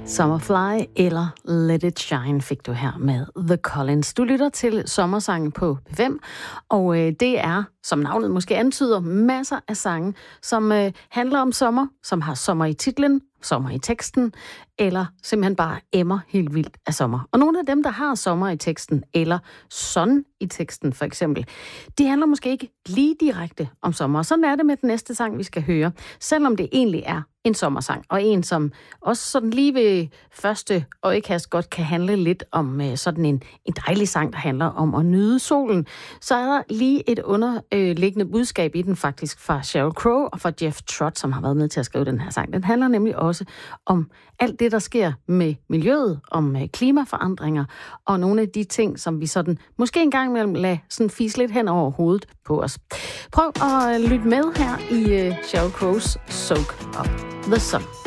Summerfly eller Let It Shine fik du her med The Collins. Du lytter til Sommersangen på P5, og det er, som navnet måske antyder, masser af sange, som handler om sommer, som har sommer i titlen, sommer i teksten, eller simpelthen bare emmer helt vildt af sommer. Og nogle af dem, der har sommer i teksten, eller sun i teksten for eksempel, de handler måske ikke lige direkte om sommer. Og sådan er det med den næste sang, vi skal høre, selvom det egentlig er en sommersang, og en, som også sådan lige ved første øjekast godt kan handle lidt om sådan en dejlig sang, der handler om at nyde solen. Så er der lige et underliggende budskab i den faktisk fra Sheryl Crow og fra Jeff Trott, som har været med til at skrive den her sang. Den handler nemlig også om alt det, der sker med miljøet, om klimaforandringer, og nogle af de ting, som vi sådan måske en gang imellem lader sådan fise lidt hen over hovedet på os. Prøv at lytte med her i Sheryl Crows Soak Up the Sun.